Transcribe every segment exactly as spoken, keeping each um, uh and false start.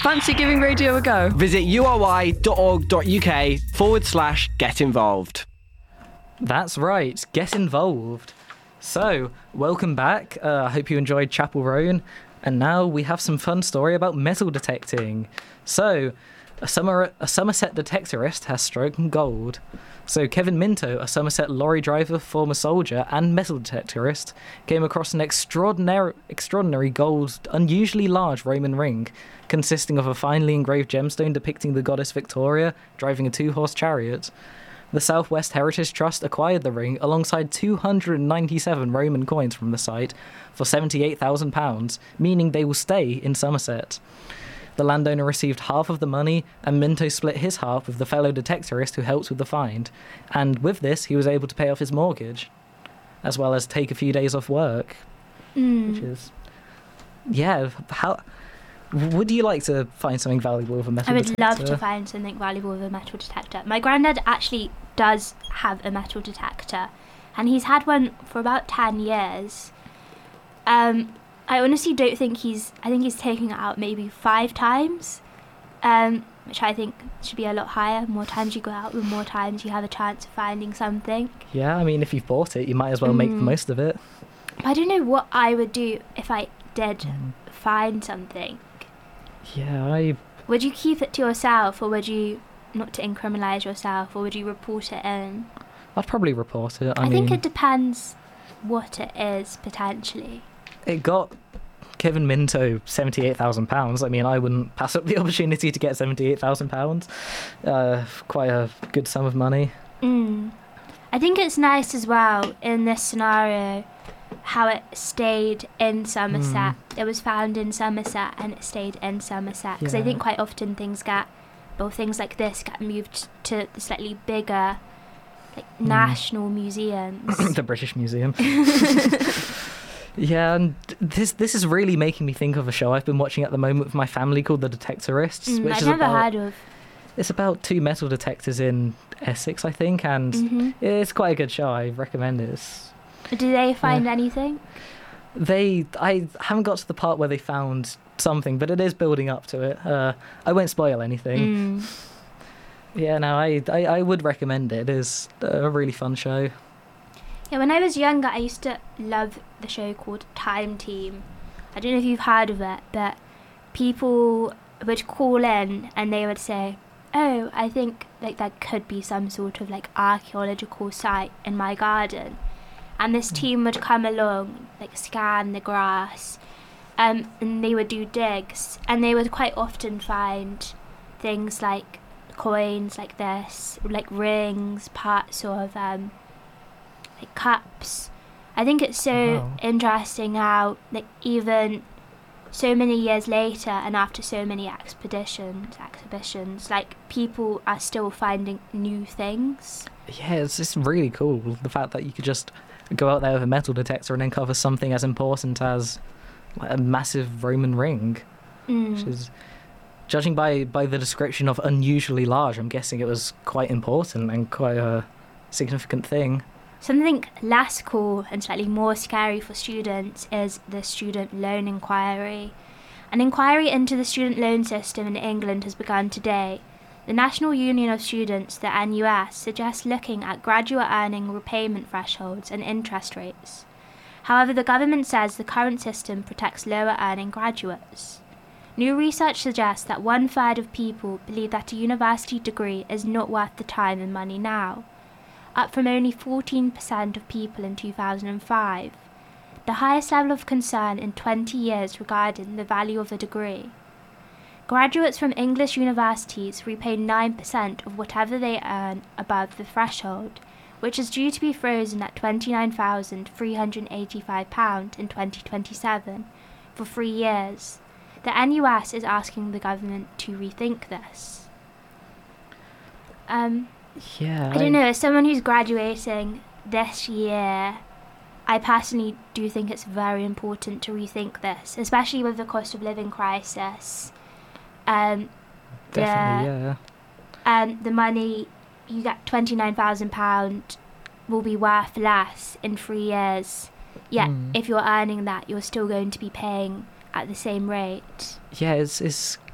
Fancy giving radio a go? Visit ury.org.uk forward slash get involved. That's right, get involved. So, welcome back. Uh, I hope you enjoyed Chapel Roan. And now we have some fun story about metal detecting. So, a, Summer, a Somerset detectorist has struck gold. So Kevin Minto, a Somerset lorry driver, former soldier, and metal detectorist, came across an extraordinary, extraordinary gold, unusually large Roman ring, consisting of a finely engraved gemstone depicting the goddess Victoria driving a two-horse chariot. The Southwest Heritage Trust acquired the ring alongside two hundred ninety-seven Roman coins from the site for seventy-eight thousand pounds, meaning they will stay in Somerset. The landowner received half of the money, and Minto split his half with the fellow detectorist who helped with the find. And with this, he was able to pay off his mortgage, as well as take a few days off work. Mm. Which is... Yeah, how... Would you like to find something valuable with a metal I would detector? love to find something valuable with a metal detector. My granddad actually does have a metal detector, and he's had one for about ten years. Um... I honestly don't think he's... I think he's taken it out maybe five times, um, which I think should be a lot higher. More times you go out, the more times you have a chance of finding something. Yeah, I mean, if you've bought it, you might as well mm. make the most of it. I don't know what I would do if I did Mm. find something. Yeah, I... Would you keep it to yourself, or would you, not to incriminate yourself, or would you report it in? I'd probably report it. I, I mean, think it depends what it is, potentially. It got Kevin Minto seventy-eight thousand pounds. I mean, I wouldn't pass up the opportunity to get seventy-eight thousand pounds. Uh, quite a good sum of money. Mm. I think it's nice as well, in this scenario, how it stayed in Somerset. Mm. It was found in Somerset, and it stayed in Somerset. Because Yeah. I think quite often things get, or things like this get moved to the slightly bigger, like, Mm. national museums. The British Museum. Yeah, and this this is really making me think of a show I've been watching at the moment with my family called The Detectorists, Mm, which I've is never about heard of. it's about two metal detectors in Essex, I think, and Mhm. it's quite a good show. I recommend it. It's, Do they find Yeah. anything? They I haven't got to the part where they found something, but it is building up to it. Uh, I won't spoil anything. Mm. Yeah, no, I, I I would recommend it. It is a really fun show. Yeah, when I was younger, I used to love the show called Time Team. I don't know if you've heard of it, but people would call in and they would say, oh, I think like there could be some sort of like archaeological site in my garden. And this team would come along, like scan the grass, um, and they would do digs. And they would quite often find things like coins like this, like rings, parts of... Um, like cups. I think it's so Wow. interesting how, like, even so many years later and after so many expeditions, exhibitions, like, people are still finding new things. Yeah, it's just really cool. The fact that you could just go out there with a metal detector and uncover something as important as like, a massive Roman ring, Mm. which is, judging by, by the description of unusually large, I'm guessing it was quite important and quite a significant thing. Something less cool and slightly more scary for students is the student loan inquiry. An inquiry into the student loan system in England has begun today. The National Union of Students, the N U S, suggests looking at graduate earning repayment thresholds and interest rates. However, the government says the current system protects lower earning graduates. New research suggests that one third of people believe that a university degree is not worth the time and money now, up from only fourteen percent of people in two thousand five, the highest level of concern in twenty years regarding the value of a degree. Graduates from English universities repay nine percent of whatever they earn above the threshold, which is due to be frozen at twenty-nine thousand three hundred eighty-five pounds in twenty twenty-seven for three years. The N U S is asking the government to rethink this. Um... Yeah, I don't know, as someone who's graduating this year, I personally do think it's very important to rethink this, especially with the cost of living crisis. Um, Definitely, the, yeah. Um, the money you get, twenty-nine thousand pounds, will be worth less in three years. Yet, Mm. if you're earning that, you're still going to be paying at the same rate. Yeah, it's it's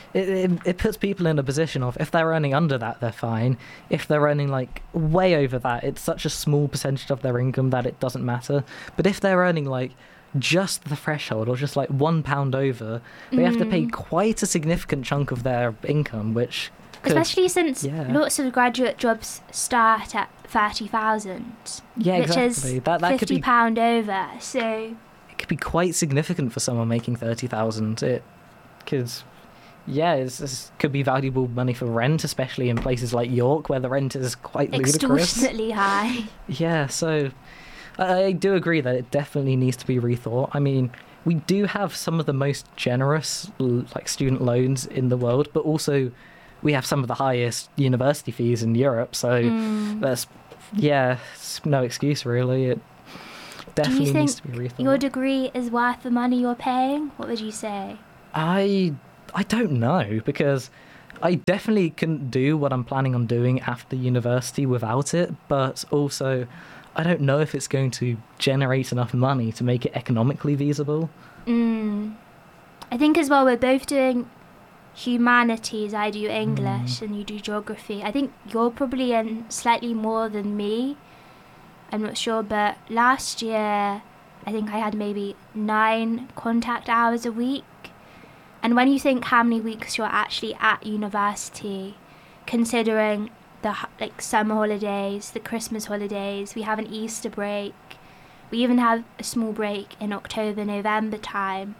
it, it it puts people in a position of, if they're earning under that, they're fine. If they're earning like way over that, it's such a small percentage of their income that it doesn't matter. But if they're earning like just the threshold, or just like one pound over, they mm. have to pay quite a significant chunk of their income, which could, especially since yeah. lots of graduate jobs start at thirty thousand, yeah, which exactly. is that, that fifty could be, pound over. So it could be quite significant for someone making thirty thousand. It could, yeah, it's, it's could be valuable money for rent, especially in places like York where the rent is quite ludicrous. Extortionately high. Yeah, so I, I do agree that it definitely needs to be rethought. I mean, we do have some of the most generous like student loans in the world, but also we have some of the highest university fees in Europe. So mm. that's yeah, it's no excuse really. It definitely do you think needs to be rethought. Your degree is worth the money you're paying? What would you say? I I don't know, because I definitely couldn't do what I'm planning on doing after university without it, but also I don't know if it's going to generate enough money to make it economically feasible. Mm. I think as well we're both doing humanities. I do English mm. and you do geography. I think you're probably in slightly more than me. I'm not sure, but last year I think I had maybe nine contact hours a week. And when you think how many weeks you're actually at university, considering the like summer holidays, the Christmas holidays, we have an Easter break, we even have a small break in October, November time,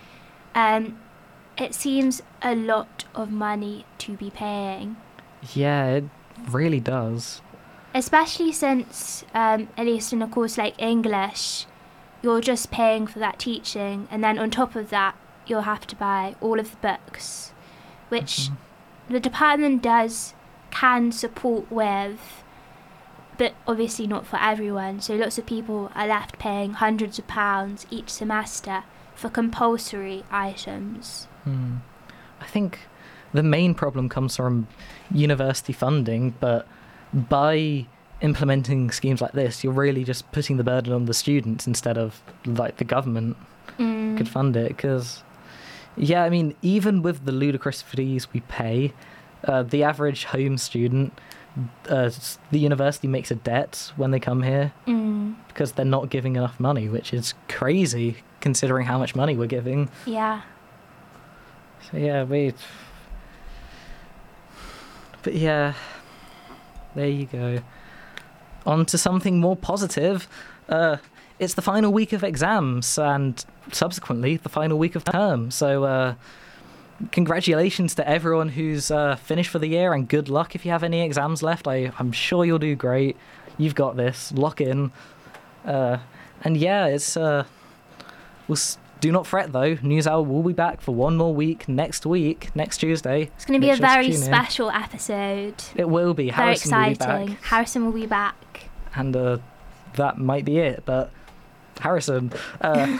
um, it seems a lot of money to be paying. Yeah, it really does. Especially since, um, at least in a course like English, you're just paying for that teaching, and then on top of that, you'll have to buy all of the books, which mm-hmm. the department does, can support with, but obviously not for everyone. So lots of people are left paying hundreds of pounds each semester for compulsory items. Hmm. I think the main problem comes from university funding, but by implementing schemes like this, you're really just putting the burden on the students instead of like the government mm. could fund it. Because yeah, I mean, even with the ludicrous fees we pay, uh, the average home student, uh, the university makes a debt when they come here mm. because they're not giving enough money, which is crazy considering how much money we're giving. Yeah. So yeah, we. But yeah, there you go. On to something more positive. Uh, it's the final week of exams and subsequently the final week of term. So uh, congratulations to everyone who's uh, finished for the year, and good luck if you have any exams left. I, I'm sure you'll do great. You've got this. Lock in. Uh, and yeah, it's... Uh, we'll s- do not fret though. News Hour will be back for one more week next week, next Tuesday. It's going to be a very special episode. It will be. Very Harrison exciting. will be back. Harrison will be back. And uh, that might be it, but Harrison. Uh,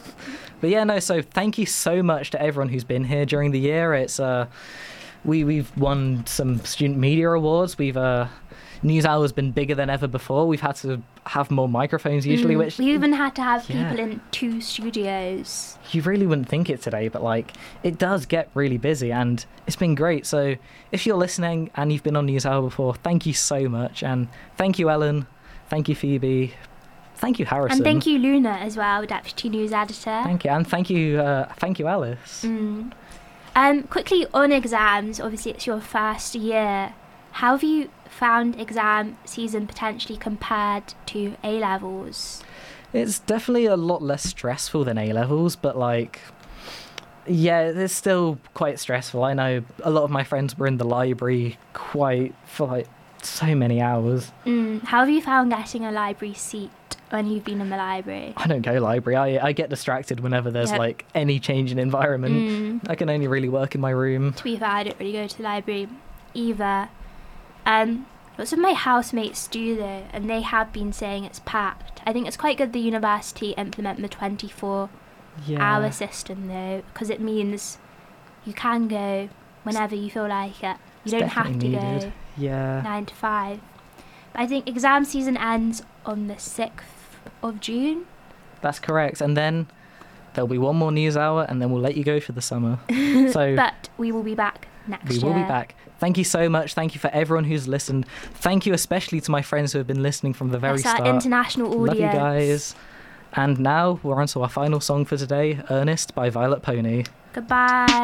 but yeah, no, so thank you so much to everyone who's been here during the year. It's uh, we, we've won some student media awards. We've... Uh, News Hour's been bigger than ever before. We've had to have more microphones usually, mm, which... We even had to have yeah. people in two studios. You really wouldn't think it today, but, like, it does get really busy, and it's been great. So if you're listening and you've been on News Hour before, thank you so much. And thank you, Ellen. Thank you, Phoebe. Thank you, Harrison. And thank you, Luna, as well, Deputy News Editor. Thank you. And thank you, uh, thank you, Alice. Mm. Um, quickly, on exams, obviously it's your first year. How have you found exam season potentially compared to A-levels? It's definitely a lot less stressful than A-levels, but like, yeah, it's still quite stressful. I know a lot of my friends were in the library quite for like so many hours. Mm. How have you found getting a library seat when you've been in the library? I don't go library. I I get distracted whenever there's yep. like any change in environment. Mm. I can only really work in my room. To be fair, I don't really go to the library either. Um, lots of my housemates do though, and they have been saying it's packed. I think it's quite good the university implement the twenty-four yeah. hour system though, because it means you can go whenever you feel like it. You It's don't have to needed. go yeah. nine to five. But I think exam season ends on the sixth of June. That's correct. And then There'll be one more news hour, and then we'll let you go for the summer. So, but we will be back next we year. will be back. Thank you so much. Thank you for everyone who's listened. Thank you especially to my friends who have been listening from the very That's start. our international audience. Love you guys. And now we're on to our final song for today, Ernest by Violet Pony. Goodbye.